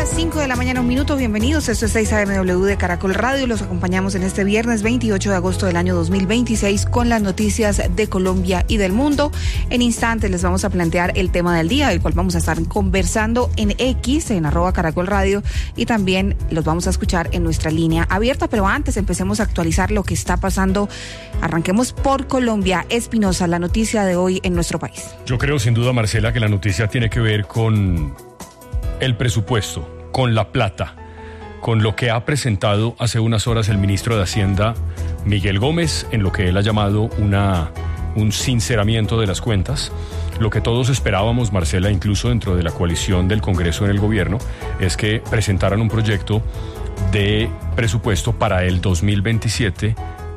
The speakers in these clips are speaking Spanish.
días, 5 de la mañana, 1 minuto. Bienvenidos. Esto es 6 AMW de Caracol Radio. Los acompañamos en este viernes 28 de agosto del año 2026 con las noticias de Colombia y del mundo. En instantes les vamos a plantear el tema del día, del cual vamos a estar conversando en X, en @Caracol Radio, y también los vamos a escuchar en nuestra línea abierta. Pero antes empecemos a actualizar lo que está pasando. Arranquemos por Colombia. Espinosa, la noticia de hoy en nuestro país. Yo creo sin duda, Marcela, que la noticia tiene que ver con el presupuesto, con la plata, con lo que ha presentado hace unas horas el ministro de Hacienda, Miguel Gómez, en lo que él ha llamado un sinceramiento de las cuentas. Lo que todos esperábamos, Marcela, incluso dentro de la coalición del Congreso en el gobierno, es que presentaran un proyecto de presupuesto para el 2027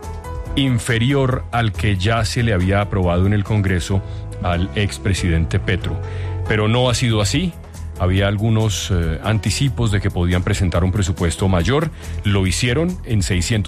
inferior al que ya se le había aprobado en el Congreso al expresidente Petro. Pero no ha sido así. Había algunos anticipos de que podían presentar un presupuesto mayor. Lo hicieron en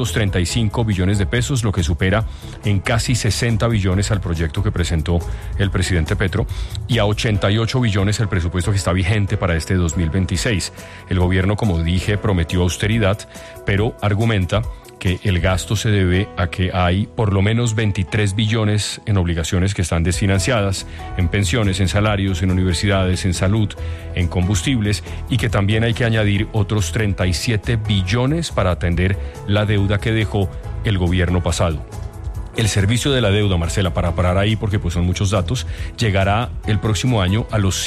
635 billones de pesos, lo que supera en casi 60 billones al proyecto que presentó el presidente Petro, y a 88 billones el presupuesto que está vigente para este 2026. El gobierno, como dije, prometió austeridad, pero argumenta que el gasto se debe a que hay por lo menos 23 billones en obligaciones que están desfinanciadas, en pensiones, en salarios, en universidades, en salud, en combustibles, y que también hay que añadir otros 37 billones para atender la deuda que dejó el gobierno pasado. El servicio de la deuda, Marcela, para parar ahí porque pues son muchos datos, llegará el próximo año a los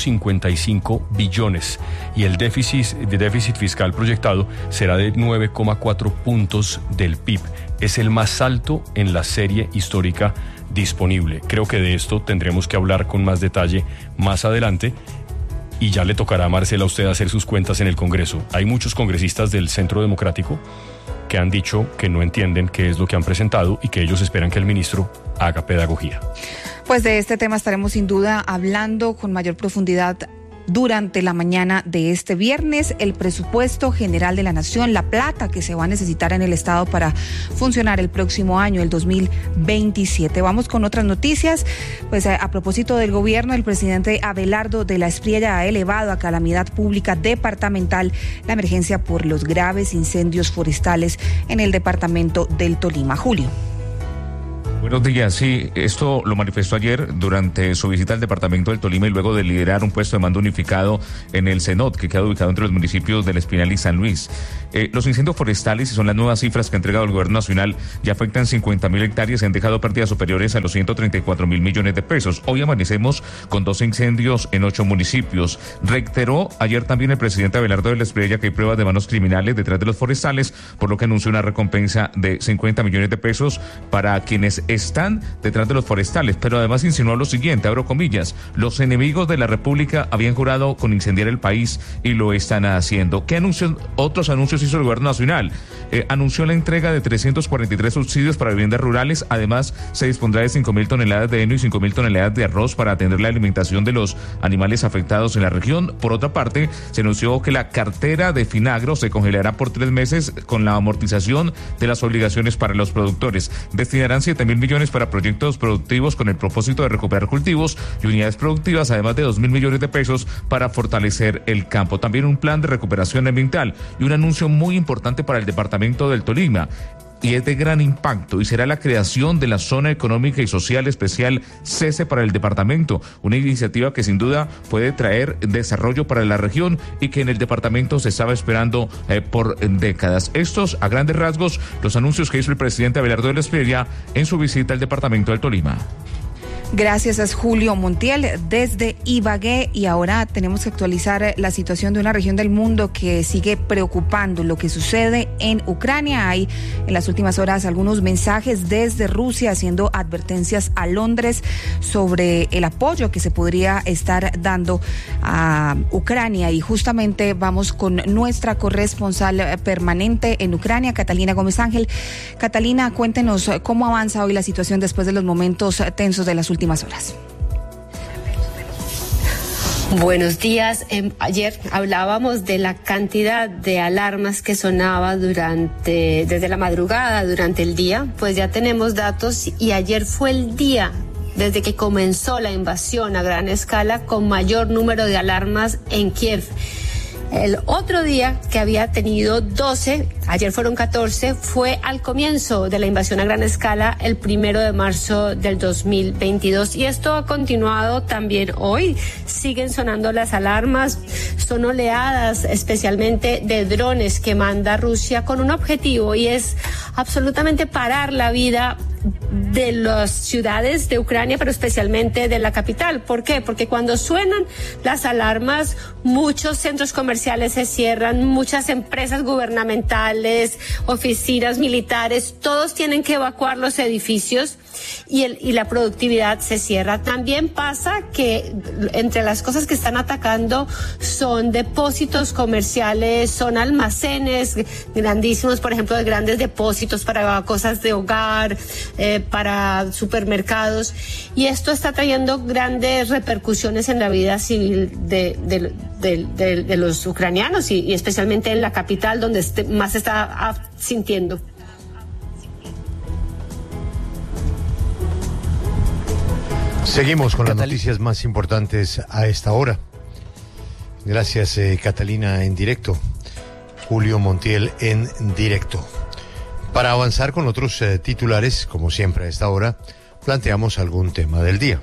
155 billones y el déficit fiscal proyectado será de 9,4 puntos del PIB. Es el más alto en la serie histórica disponible. Creo que de esto tendremos que hablar con más detalle más adelante. Y ya le tocará a Marcela a usted hacer sus cuentas en el Congreso. Hay muchos congresistas del Centro Democrático que han dicho que no entienden qué es lo que han presentado y que ellos esperan que el ministro haga pedagogía. Pues de este tema estaremos sin duda hablando con mayor profundidad durante la mañana de este viernes. El presupuesto general de la nación, la plata que se va a necesitar en el Estado para funcionar el próximo año, el 2027. Vamos con otras noticias. Pues a propósito del gobierno, el presidente Abelardo de la Espriella ha elevado a calamidad pública departamental la emergencia por los graves incendios forestales en el departamento del Tolima. Julio. Buenos días. Sí, esto lo manifestó ayer durante su visita al departamento del Tolima y luego de liderar un puesto de mando unificado en el CENOT, que queda ubicado entre los municipios del Espinal y San Luis. Los incendios forestales, y son las nuevas cifras que ha entregado el gobierno nacional, ya afectan 50.000 hectáreas y han dejado pérdidas superiores a los 134.000 millones de pesos. Hoy amanecemos con 2 incendios en 8 municipios. Reiteró ayer también el presidente Abelardo de la Espriella que hay pruebas de manos criminales detrás de los forestales, por lo que anunció una recompensa de 50 millones de pesos para quienes están detrás de los forestales, pero además insinuó lo siguiente, abro comillas: los enemigos de la República habían jurado con incendiar el país y lo están haciendo. ¿Qué anuncios, otros anuncios hizo el gobierno nacional? Anunció la entrega de 343 subsidios para viviendas rurales. Además, se dispondrá de 5.000 toneladas de heno y 5.000 toneladas de arroz para atender la alimentación de los animales afectados en la región. Por otra parte, se anunció que la cartera de Finagro se congelará por 3 meses con la amortización de las obligaciones para los productores. Destinarán 7.000 millones para proyectos productivos con el propósito de recuperar cultivos y unidades productivas, además de 2.000 millones de pesos para fortalecer el campo. También un plan de recuperación ambiental y un anuncio muy importante para el departamento del Tolima, y es de gran impacto, y será la creación de la Zona Económica y Social Especial CESE para el departamento, una iniciativa que sin duda puede traer desarrollo para la región y que en el departamento se estaba esperando por décadas. Estos, a grandes rasgos, los anuncios que hizo el presidente Abelardo de la Espriella en su visita al departamento del Tolima. Gracias, es Julio Montiel desde Ibagué. Y ahora tenemos que actualizar la situación de una región del mundo que sigue preocupando, lo que sucede en Ucrania. Hay en las últimas horas algunos mensajes desde Rusia haciendo advertencias a Londres sobre el apoyo que se podría estar dando a Ucrania. Y justamente vamos con nuestra corresponsal permanente en Ucrania, Catalina Gómez Ángel. Catalina, cuéntenos cómo avanza hoy la situación después de los momentos tensos de las últimas horas. Buenos días. Ayer hablábamos de la cantidad de alarmas que sonaba desde la madrugada, durante el día. Pues ya tenemos datos y ayer fue el día desde que comenzó la invasión a gran escala con mayor número de alarmas en Kiev. El otro día que había tenido 12, ayer fueron 14, fue al comienzo de la invasión a gran escala el 1 de marzo del 2022. Y esto ha continuado también hoy. Siguen sonando las alarmas, son oleadas especialmente de drones que manda Rusia con un objetivo, y es absolutamente parar la vida de las ciudades de Ucrania, pero especialmente de la capital. ¿Por qué? Porque cuando suenan las alarmas, muchos centros comerciales se cierran, muchas empresas gubernamentales, oficinas militares, todos tienen que evacuar los edificios y la productividad se cierra. También pasa que entre las cosas que están atacando son depósitos comerciales, son almacenes grandísimos, por ejemplo, de grandes depósitos para cosas de hogar, para supermercados, y esto está trayendo grandes repercusiones en la vida civil de los ucranianos y especialmente en la capital, donde más se está sintiendo. Seguimos con las noticias más importantes a esta hora. Gracias, Catalina, en directo. Julio Montiel en directo. Para avanzar con otros titulares, como siempre a esta hora, planteamos algún tema del día.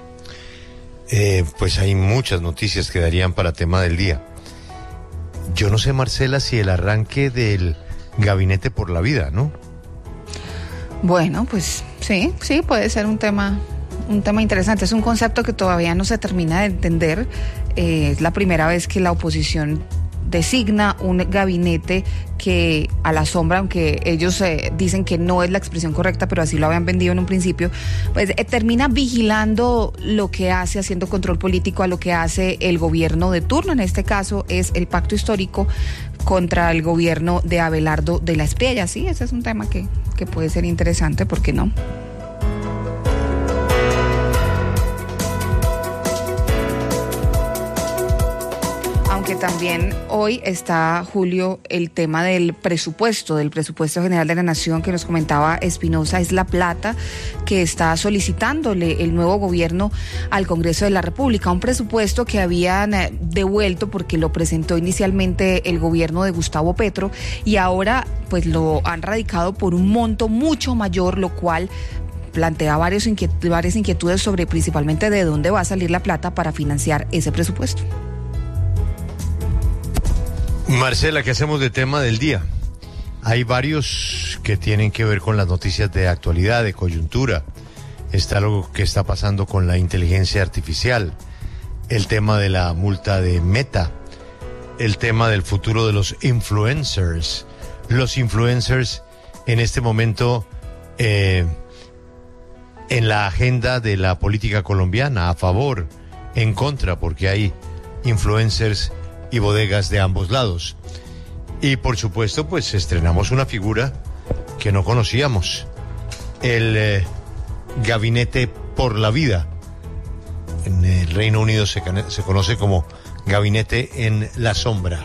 Pues hay muchas noticias que darían para tema del día. Yo no sé, Marcela, si el arranque del Gabinete por la Vida, ¿no? Bueno, pues sí, puede ser un tema interesante. Es un concepto que todavía no se termina de entender. Es la primera vez que la oposición designa un gabinete que a la sombra, aunque ellos dicen que no es la expresión correcta, pero así lo habían vendido en un principio, pues termina vigilando lo que hace, haciendo control político a lo que hace el gobierno de turno. En este caso es el pacto histórico contra el gobierno de Abelardo de la Espriella. Sí, ese es un tema que puede ser interesante, ¿por qué no? Aunque también hoy está, Julio, el tema del presupuesto general de la Nación que nos comentaba Espinosa. Es la plata que está solicitándole el nuevo gobierno al Congreso de la República, un presupuesto que habían devuelto porque lo presentó inicialmente el gobierno de Gustavo Petro, y ahora pues lo han radicado por un monto mucho mayor, lo cual plantea varias inquietudes sobre principalmente de dónde va a salir la plata para financiar ese presupuesto. Marcela, ¿qué hacemos de tema del día? Hay varios que tienen que ver con las noticias de actualidad, de coyuntura. Está algo que está pasando con la inteligencia artificial, el tema de la multa de Meta, el tema del futuro de los influencers. Los influencers en este momento en la agenda de la política colombiana, a favor, en contra, porque hay influencers y bodegas de ambos lados. Y por supuesto, pues estrenamos una figura que no conocíamos, el Gabinete por la Vida. En el Reino Unido se conoce como Gabinete en la Sombra.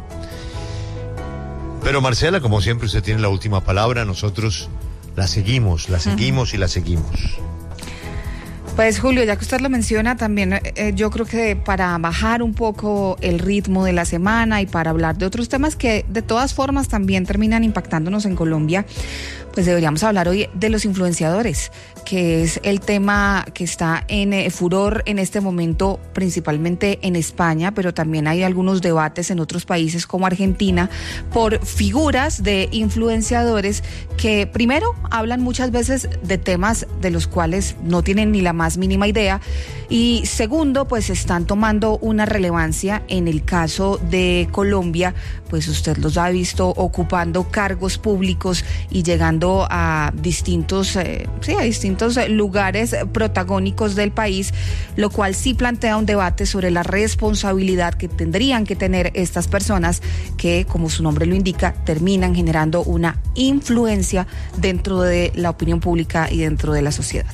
Pero Marcela, como siempre, usted tiene la última palabra. Nosotros la seguimos y la seguimos. Pues Julio, ya que usted lo menciona, también yo creo que para bajar un poco el ritmo de la semana y para hablar de otros temas que de todas formas también terminan impactándonos en Colombia, pues deberíamos hablar hoy de los influenciadores, que es el tema que está en furor en este momento, principalmente en España, pero también hay algunos debates en otros países como Argentina por figuras de influenciadores que primero hablan muchas veces de temas de los cuales no tienen ni la más mínima idea, y segundo, pues están tomando una relevancia. En el caso de Colombia, pues usted los ha visto ocupando cargos públicos y llegando a distintos lugares protagónicos del país, lo cual sí plantea un debate sobre la responsabilidad que tendrían que tener estas personas que, como su nombre lo indica, terminan generando una influencia dentro de la opinión pública y dentro de la sociedad.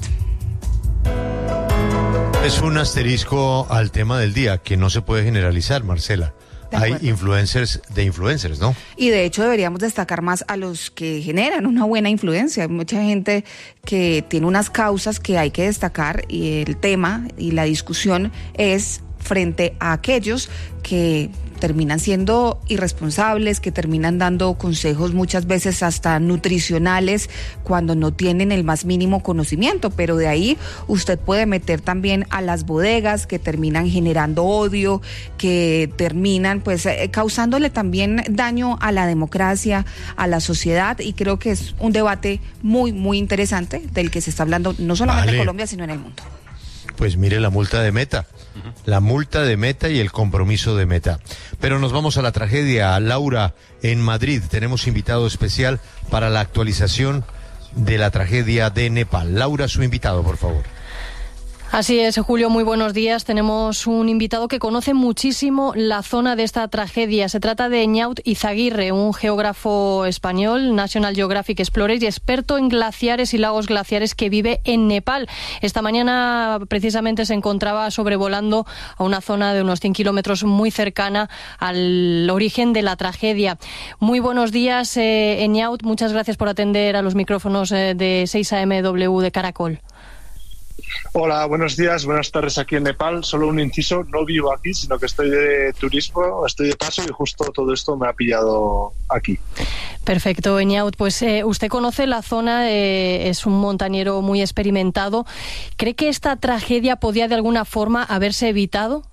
Es un asterisco al tema del día que no se puede generalizar, Marcela. Hay influencers de influencers, ¿no? Y de hecho deberíamos destacar más a los que generan una buena influencia. Hay mucha gente que tiene unas causas que hay que destacar, y el tema y la discusión es frente a aquellos que terminan siendo irresponsables, que terminan dando consejos muchas veces hasta nutricionales cuando no tienen el más mínimo conocimiento, pero de ahí usted puede meter también a las bodegas que terminan generando odio, que terminan pues causándole también daño a la democracia, a la sociedad, y creo que es un debate muy, muy interesante del que se está hablando no solamente en Colombia, sino en el mundo. Pues mire la multa de Meta. La multa de Meta y el compromiso de Meta. Pero nos vamos a la tragedia. Laura, en Madrid tenemos invitado especial para la actualización de la tragedia de Nepal. Laura, su invitado, por favor. Así es, Julio, muy buenos días. Tenemos un invitado que conoce muchísimo la zona de esta tragedia. Se trata de Eñaut Izaguirre, un geógrafo español, National Geographic Explorer y experto en glaciares y lagos glaciares que vive en Nepal. Esta mañana precisamente se encontraba sobrevolando a una zona de unos 100 kilómetros muy cercana al origen de la tragedia. Muy buenos días, Eñaut. Muchas gracias por atender a los micrófonos de 6AMW de Caracol. Hola, buenos días, buenas tardes aquí en Nepal. Solo un inciso, no vivo aquí, sino que estoy de turismo, estoy de paso y justo todo esto me ha pillado aquí. Perfecto, Eñaut. Pues usted conoce la zona, es un montañero muy experimentado. ¿Cree que esta tragedia podía de alguna forma haberse evitado?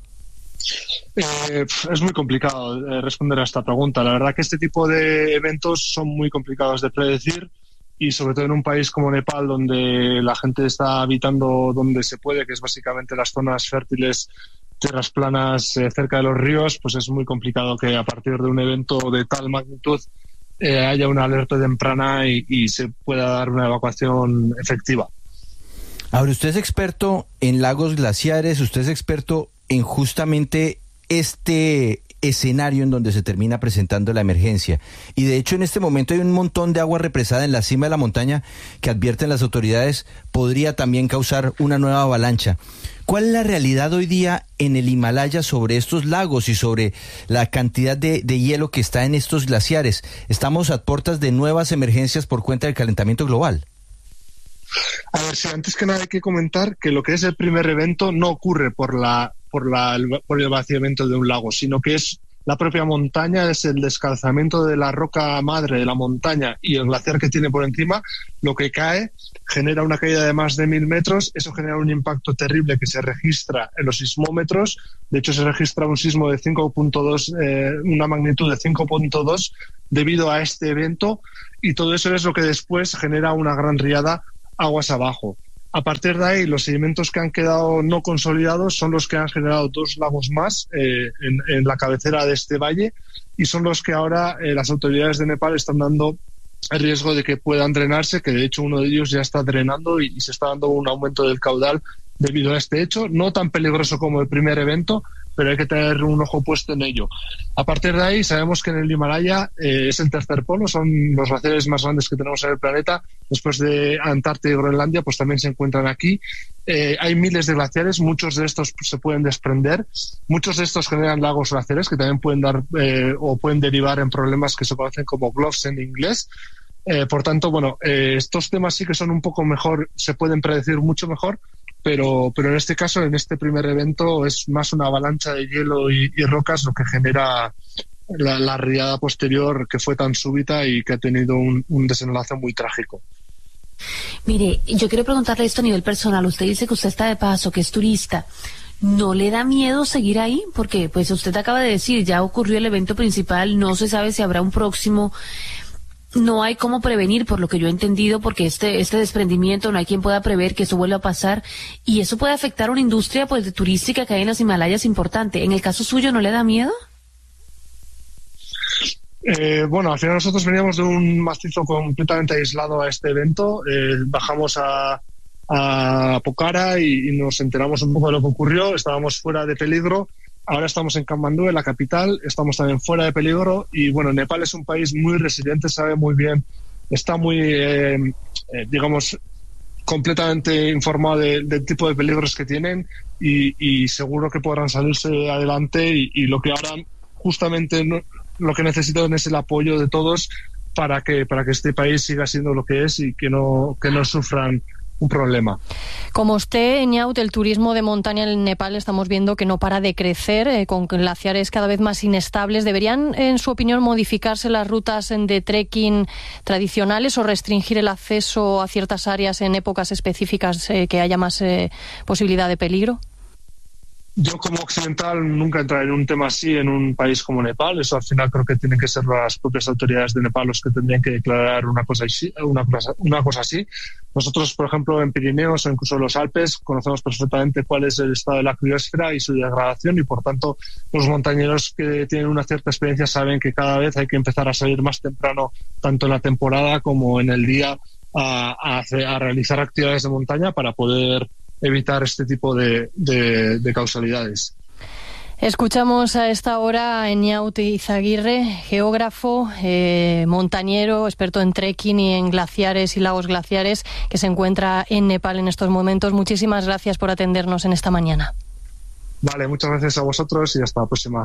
Es muy complicado responder a esta pregunta. La verdad que este tipo de eventos son muy complicados de predecir. Y sobre todo en un país como Nepal, donde la gente está habitando donde se puede, que es básicamente las zonas fértiles, tierras planas cerca de los ríos, pues es muy complicado que a partir de un evento de tal magnitud haya una alerta temprana y se pueda dar una evacuación efectiva. Ahora, usted es experto en lagos glaciares, usted es experto en justamente este escenario en donde se termina presentando la emergencia. Y de hecho en este momento hay un montón de agua represada en la cima de la montaña que advierten las autoridades podría también causar una nueva avalancha. ¿Cuál es la realidad hoy día en el Himalaya sobre estos lagos y sobre la cantidad de hielo que está en estos glaciares? ¿Estamos a puertas de nuevas emergencias por cuenta del calentamiento global? A ver, si antes que nada hay que comentar que lo que es el primer evento no ocurre por el vaciamiento de un lago, sino que es la propia montaña, es el descalzamiento de la roca madre de la montaña y el glaciar que tiene por encima, lo que cae, genera una caída de más de 1.000 metros, eso genera un impacto terrible que se registra en los sismómetros. De hecho se registra un sismo de 5.2, una magnitud de 5.2 debido a este evento, y todo eso es lo que después genera una gran riada aguas abajo. A partir de ahí, los sedimentos que han quedado no consolidados son los que han generado 2 lagos más en la cabecera de este valle, y son los que ahora las autoridades de Nepal están dando el riesgo de que puedan drenarse, que de hecho uno de ellos ya está drenando y se está dando un aumento del caudal debido a este hecho. No tan peligroso como el primer evento, pero hay que tener un ojo puesto en ello. A partir de ahí, sabemos que en el Himalaya es el tercer polo, son los glaciares más grandes que tenemos en el planeta. Después de Antártida y Groenlandia, pues también se encuentran aquí. Hay miles de glaciares, muchos de estos se pueden desprender. Muchos de estos generan lagos glaciares que también pueden dar o pueden derivar en problemas que se conocen como gulfs en inglés. Por tanto, bueno, estos temas sí que son un poco mejor, se pueden predecir mucho mejor, pero en este caso, en este primer evento, es más una avalancha de hielo y rocas lo que genera la riada posterior, que fue tan súbita y que ha tenido un desenlace muy trágico. Mire, yo quiero preguntarle esto a nivel personal. Usted dice que usted está de paso, que es turista. ¿No le da miedo seguir ahí? Porque pues usted acaba de decir, ya ocurrió el evento principal, no se sabe si habrá un próximo. No hay cómo prevenir, por lo que yo he entendido, porque este desprendimiento no hay quien pueda prever que eso vuelva a pasar, y eso puede afectar a una industria pues de turística que hay en los Himalayas importante. ¿En el caso suyo no le da miedo? Bueno, al final nosotros veníamos de un macizo completamente aislado a este evento. Bajamos a Pokhara y nos enteramos un poco de lo que ocurrió. Estábamos fuera de peligro. Ahora estamos en Katmandú, en la capital, estamos también fuera de peligro, y bueno, Nepal es un país muy resiliente, sabe muy bien, está muy, digamos, completamente informado del tipo de peligros que tienen, y seguro que podrán salirse adelante, y lo que ahora justamente lo que necesitan es el apoyo de todos para que este país siga siendo lo que es y que no sufran un problema. Como usted, Eñaut, el turismo de montaña en Nepal estamos viendo que no para de crecer, con glaciares cada vez más inestables. ¿Deberían, en su opinión, modificarse las rutas de trekking tradicionales o restringir el acceso a ciertas áreas en épocas específicas que haya más posibilidad de peligro? Yo como occidental nunca entraré en un tema así en un país como Nepal. Eso al final creo que tienen que ser las propias autoridades de Nepal los que tendrían que declarar una cosa así. Nosotros, por ejemplo, en Pirineos o incluso en los Alpes conocemos perfectamente cuál es el estado de la criosfera y su degradación, y por tanto los montañeros que tienen una cierta experiencia saben que cada vez hay que empezar a salir más temprano, tanto en la temporada como en el día, a realizar actividades de montaña para poder evitar este tipo de causalidades. Escuchamos a esta hora a Eñaut Izaguirre, geógrafo, montañero, experto en trekking y en glaciares y lagos glaciares, que se encuentra en Nepal en estos momentos. Muchísimas gracias por atendernos en esta mañana. Vale, muchas gracias a vosotros y hasta la próxima.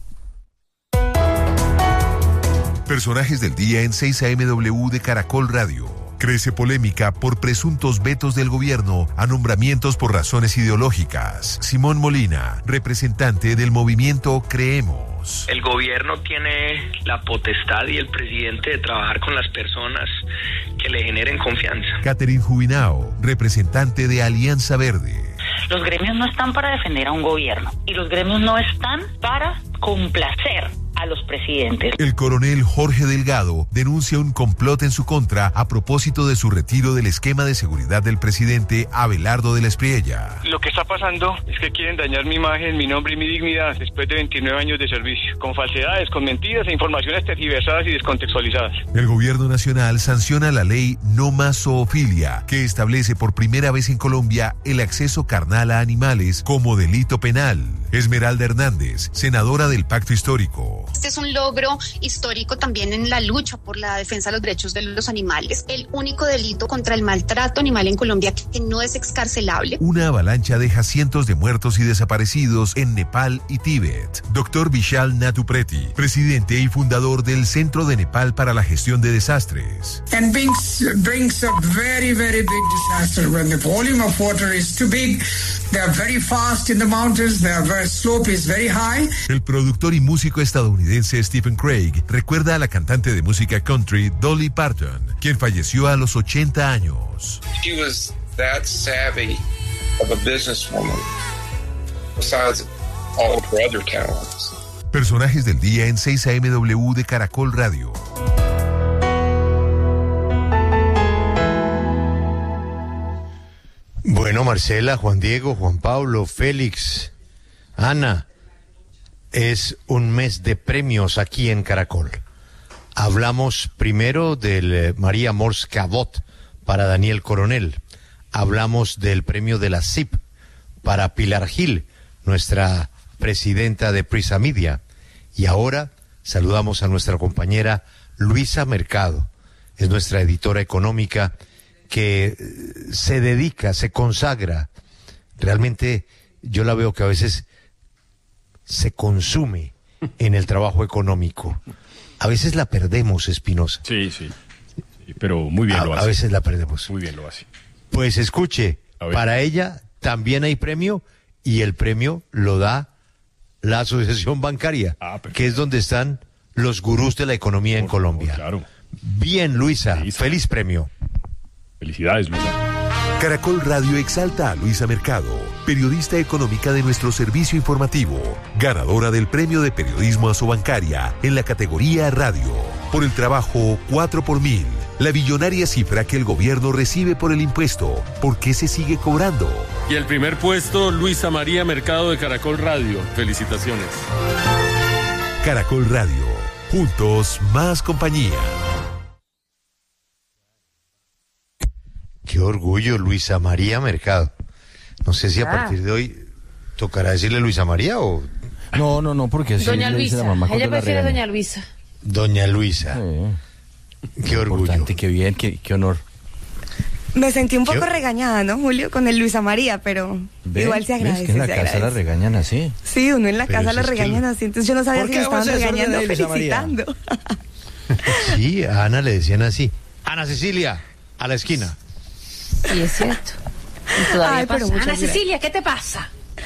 Personajes del día en 6 AM de Caracol Radio. Crece polémica por presuntos vetos del gobierno a nombramientos por razones ideológicas. Simón Molina, representante del movimiento Creemos. El gobierno tiene la potestad y el presidente de trabajar con las personas que le generen confianza. Catherine Jubinao, representante de Alianza Verde. Los gremios no están para defender a un gobierno y los gremios no están para complacer a los presidentes. El coronel Jorge Delgado denuncia un complot en su contra a propósito de su retiro del esquema de seguridad del presidente Abelardo de la Espriella. Lo que está pasando es que quieren dañar mi imagen, mi nombre y mi dignidad después de 29 años de servicio, con falsedades, con mentiras e informaciones tergiversadas y descontextualizadas. El gobierno nacional sanciona la ley No Más Zoofilia, que establece por primera vez en Colombia el acceso carnal a animales como delito penal. Esmeralda Hernández, senadora del Pacto Histórico. Este es un logro histórico también en la lucha por la defensa de los derechos de los animales. El único delito contra el maltrato animal en Colombia que no es excarcelable. Una avalancha deja cientos de muertos y desaparecidos en Nepal y Tíbet. Dr. Vishal Natupreti, presidente y fundador del Centro de Nepal para la Gestión de Desastres. And brings a very, very big disaster. When the volume of water is too big, they are very fast in the mountains, their slope is very high. El productor y músico estadounidense Stephen Craig recuerda a la cantante de música country Dolly Parton, quien falleció a los 80 años. She was that savvy of a businesswoman, besides all of her other talents. Personajes del día en 6 AM de Caracol Radio. Bueno, Marcela, Juan Diego, Juan Pablo, Félix, Ana, es un mes de premios aquí en Caracol. Hablamos primero del María Mors Cabot para Daniel Coronel. Hablamos del premio de la CIP para Pilar Gil, nuestra presidenta de Prisa Media. Y ahora saludamos a nuestra compañera Luisa Mercado. Es nuestra editora económica que se dedica, se consagra. Realmente yo la veo que a veces se consume en el trabajo económico. A veces la perdemos, Espinosa. Sí, pero muy bien lo hace. A veces la perdemos. Muy bien lo hace. Pues escuche, para ella también hay premio, y el premio lo da la Asociación Bancaria, que es donde están los gurús de la economía en Colombia. Claro. Bien, Luisa, feliz premio. Felicidades, Luisa. Caracol Radio exalta a Luisa Mercado, periodista económica de nuestro servicio informativo, ganadora del premio de periodismo Asobancaria en la categoría Radio, por el trabajo 4 por 1000, la billonaria cifra que el gobierno recibe por el impuesto. ¿Por qué se sigue cobrando? Y el primer puesto, Luisa María Mercado de Caracol Radio. Felicitaciones. Caracol Radio, juntos más compañía. Qué orgullo, Luisa María Mercado. No sé si a partir de hoy tocará decirle Luisa María o... No, porque así Doña le dice Luisa. la mamá Ella cuando la prefiere regaña. Doña Luisa. Doña Luisa. Qué orgullo. Importante, qué bien, qué honor. Me sentí un poco regañada, ¿no, Julio? Con el Luisa María, pero igual se agradece. ¿Ves que en la casa la regañan así? Sí, uno en la casa la regañan así, entonces yo no sabía si me estaban regañando o Luisa María? felicitando. Sí, a Ana le decían así. Ana Cecilia, a la esquina. Sí, es cierto. Y todavía pasa. Ana Cecilia, ¿qué te pasa?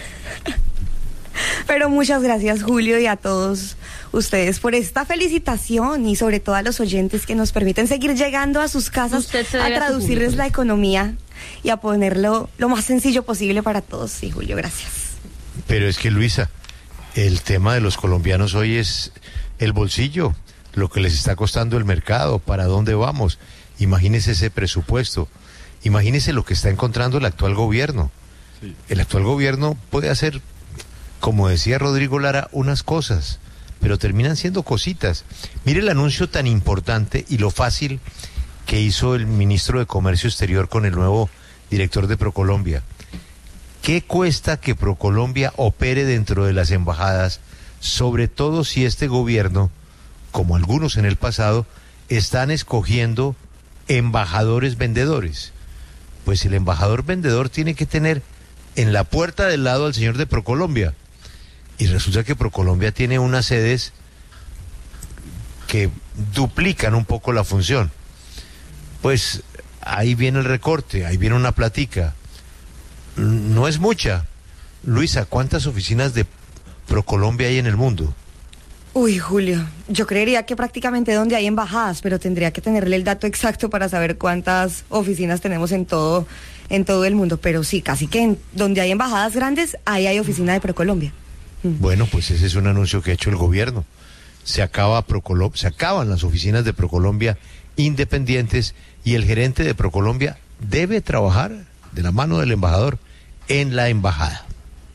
Pero muchas gracias, Julio, y a todos ustedes por esta felicitación y sobre todo a los oyentes que nos permiten seguir llegando a sus casas a traducirles la economía y a ponerlo lo más sencillo posible para todos. Sí, Julio, gracias. Pero es que, Luisa, el tema de los colombianos hoy es el bolsillo, lo que les está costando el mercado, para dónde vamos. Imagínese ese presupuesto, imagínese lo que está encontrando el actual gobierno. Sí. El actual gobierno puede hacer, como decía Rodrigo Lara, unas cosas, pero terminan siendo cositas. Mire el anuncio tan importante y lo fácil que hizo el ministro de Comercio Exterior con el nuevo director de ProColombia. ¿Qué cuesta que ProColombia opere dentro de las embajadas, sobre todo si este gobierno, como algunos en el pasado, están escogiendo embajadores vendedores? Pues el embajador vendedor tiene que tener en la puerta del lado al señor de ProColombia. Y resulta que ProColombia tiene unas sedes que duplican un poco la función. Pues ahí viene el recorte, ahí viene una platica. No es mucha. Luisa, ¿cuántas oficinas de ProColombia hay en el mundo? Uy, Julio, yo creería que prácticamente donde hay embajadas, pero tendría que tenerle el dato exacto para saber cuántas oficinas tenemos en todo el mundo. Pero sí, casi que donde hay embajadas grandes, ahí hay oficina de ProColombia. Bueno, pues ese es un anuncio que ha hecho el gobierno. Se acaban las oficinas de ProColombia independientes y el gerente de ProColombia debe trabajar de la mano del embajador en la embajada.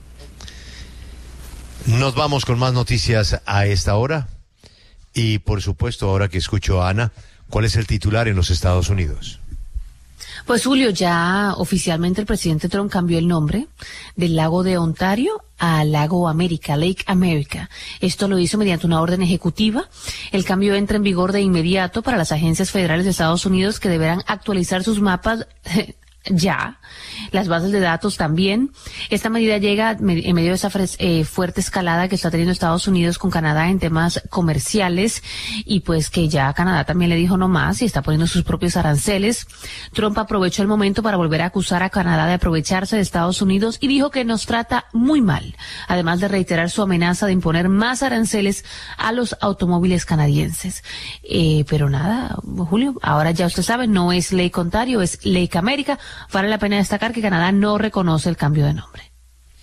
Nos vamos con más noticias a esta hora y por supuesto ahora que escucho a Ana, ¿cuál es el titular en los Estados Unidos? Pues Julio, ya oficialmente el presidente Trump cambió el nombre del lago de Ontario a Lago América, Lake America. Esto lo hizo mediante una orden ejecutiva. El cambio entra en vigor de inmediato para las agencias federales de Estados Unidos que deberán actualizar sus mapas ya, las bases de datos también. Esta medida llega en medio de esa fuerte escalada que está teniendo Estados Unidos con Canadá en temas comerciales y pues que ya Canadá también le dijo no más y está poniendo sus propios aranceles. Trump aprovechó el momento para volver a acusar a Canadá de aprovecharse de Estados Unidos y dijo que nos trata muy mal, además de reiterar su amenaza de imponer más aranceles a los automóviles canadienses. Pero nada, Julio, ahora ya usted sabe, no es Lake Ontario, es Lake America. Vale la pena destacar que Canadá no reconoce el cambio de nombre.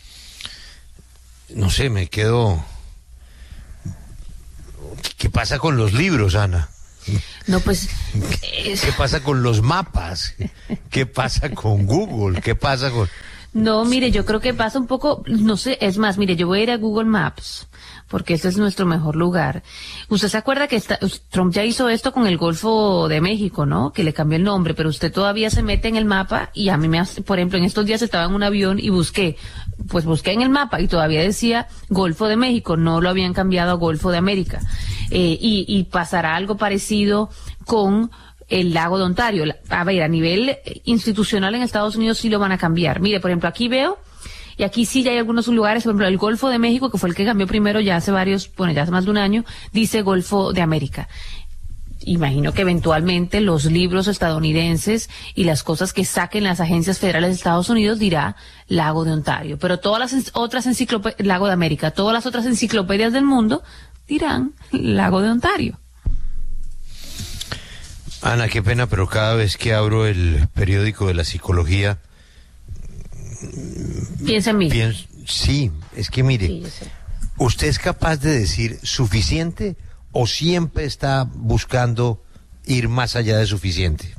No sé, me quedo... ¿Qué pasa con los libros, Ana? No, pues... ¿Qué pasa con los mapas? ¿Qué pasa con Google? ¿Qué pasa con...? No, mire, yo creo que pasa un poco, no sé, es más, mire, yo voy a ir a Google Maps, porque este es nuestro mejor lugar. Usted se acuerda que Trump ya hizo esto con el Golfo de México, ¿no? Que le cambió el nombre, pero usted todavía se mete en el mapa y a mí me hace, por ejemplo, en estos días estaba en un avión y busqué en el mapa y todavía decía Golfo de México, no lo habían cambiado a Golfo de América. Y pasará algo parecido con el lago de Ontario. A ver, a nivel institucional en Estados Unidos sí lo van a cambiar. Mire, por ejemplo, aquí veo, y aquí sí ya hay algunos lugares, por ejemplo, el Golfo de México, que fue el que cambió primero ya hace más de un año, dice Golfo de América. Imagino que eventualmente los libros estadounidenses y las cosas que saquen las agencias federales de Estados Unidos dirá Lago de Ontario. Pero todas las otras Lago de América, todas las otras enciclopedias del mundo dirán Lago de Ontario. Ana, qué pena, pero cada vez que abro el periódico de la psicología... Piensa en mí. Sí, es que mire, sí, ¿usted es capaz de decir suficiente o siempre está buscando ir más allá de suficiente?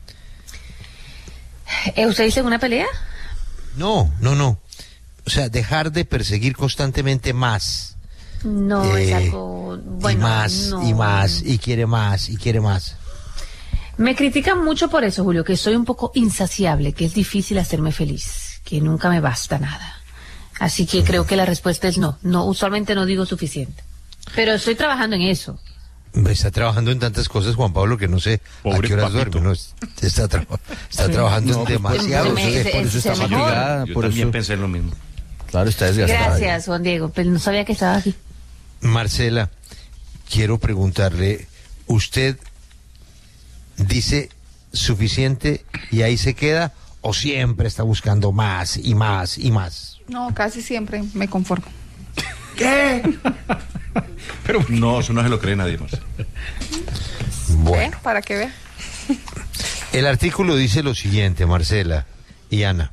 ¿Usted dice una pelea? No. O sea, dejar de perseguir constantemente más. No, es algo... Bueno, y más, no. y más, y quiere más, y quiere más. Me critican mucho por eso, Julio, que soy un poco insaciable, que es difícil hacerme feliz, que nunca me basta nada. Así que creo que la respuesta es no. No, usualmente no digo suficiente. Pero estoy trabajando en eso. Está trabajando en tantas cosas, Juan Pablo, que no sé a qué horas duerme, ¿no? Está trabajando en demasiado. Por eso está fatigada. Yo también pensé lo mismo. Claro, está desgastada. Gracias, Juan Diego, pero no sabía que estaba aquí. Marcela, quiero preguntarle, ¿usted dice suficiente y ahí se queda o siempre está buscando más y más y más? No, casi siempre me conformo. ¿Qué? Pero no, eso no se lo cree nadie más. Bueno. Para que vea. El artículo dice lo siguiente, Marcela y Ana.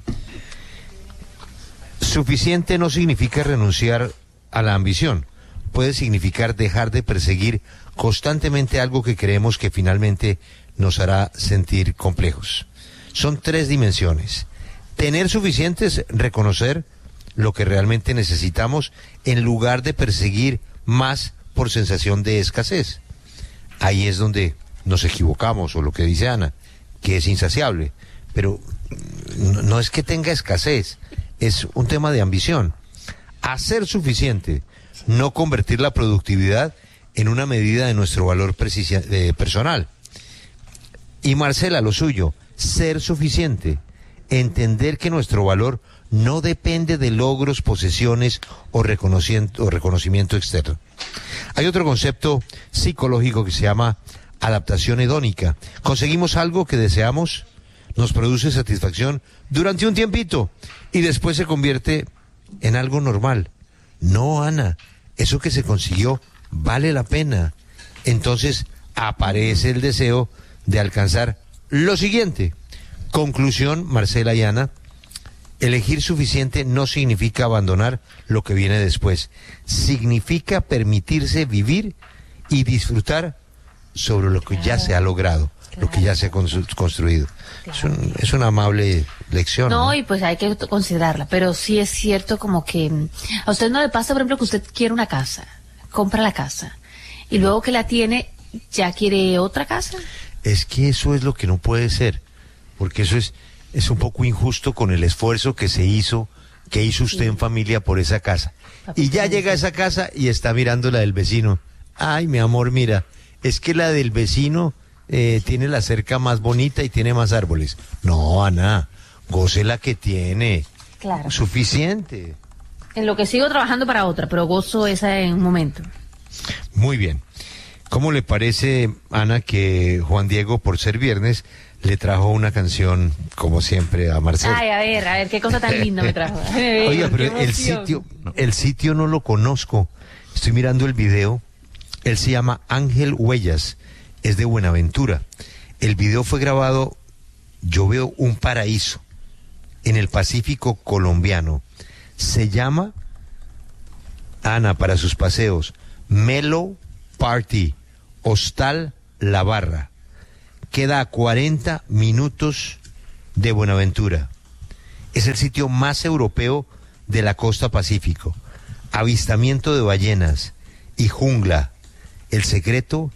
Suficiente no significa renunciar a la ambición. Puede significar dejar de perseguir constantemente algo que creemos que finalmente nos hará sentir complejos. Son 3 dimensiones. Tener suficiente es reconocer lo que realmente necesitamos en lugar de perseguir más por sensación de escasez. Ahí es donde nos equivocamos, o lo que dice Ana, que es insaciable. Pero no es que tenga escasez, es un tema de ambición. Hacer suficiente, no convertir la productividad en una medida de nuestro valor personal. Y Marcela, lo suyo, ser suficiente, entender que nuestro valor no depende de logros, posesiones o reconocimiento externo. Hay otro concepto psicológico que se llama adaptación hedónica. Conseguimos algo que deseamos, nos produce satisfacción durante un tiempito y después se convierte en algo normal. No, Ana, eso que se consiguió vale la pena. Entonces aparece el deseo de alcanzar lo siguiente. Conclusión, Marcela y Ana, elegir suficiente no significa abandonar lo que viene después. Significa permitirse vivir y disfrutar sobre lo que ya se ha logrado, lo que ya se ha construido. Es una amable lección. No, y pues hay que considerarla, pero sí es cierto como que a usted no le pasa, por ejemplo, que usted quiere una casa, compra la casa, y luego que la tiene, ¿ya quiere otra casa? Es que eso es lo que no puede ser, porque eso es un poco injusto con el esfuerzo que hizo usted en familia por esa casa. Y ya llega a esa casa y está mirando la del vecino. Ay, mi amor, mira, es que la del vecino tiene la cerca más bonita y tiene más árboles. No, Ana, goce la que tiene. Claro. Suficiente. En lo que sigo trabajando para otra, pero gozo esa en un momento. Muy bien. ¿Cómo le parece, Ana, que Juan Diego, por ser viernes, le trajo una canción, como siempre, a Marcelo? Ay, a ver, qué cosa tan linda me trajo. Oiga, pero el sitio no lo conozco. Estoy mirando el video. Él se llama Ángel Huellas, es de Buenaventura. El video fue grabado, yo veo un paraíso, en el Pacífico colombiano. Se llama, Ana, para sus paseos, Mellow Party, Hostal La Barra. Queda a 40 minutos de Buenaventura. Es el sitio más europeo de la costa Pacífico. Avistamiento de ballenas y jungla. El secreto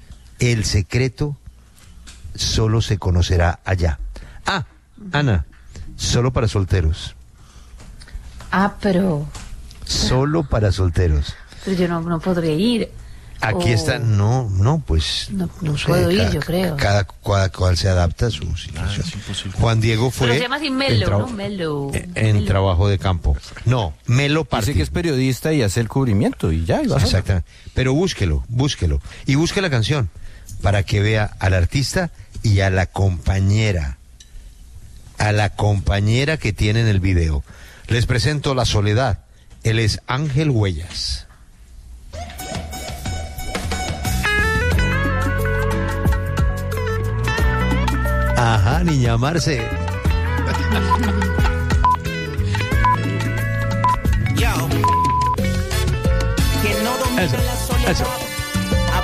solo se conocerá allá. Ah, Ana, solo para solteros. Pero... Solo para solteros. Pero yo no podría ir. Aquí está, no, pues... No sé, puedo ir, yo creo. Cada cual se adapta a su situación. Juan Diego fue... Pero se llama así Melo, ¿no? Melo. En trabajo de campo. No, Melo Party. Dice que es periodista y hace el cubrimiento y ya. Exactamente. Pero búsquelo. Y busque la canción para que vea al artista y a la compañera. A la compañera que tiene en el video. Les presento La Soledad. Él es Ángel Huellas. Ajá, niña Marce. Yo. Que no domine la soledad.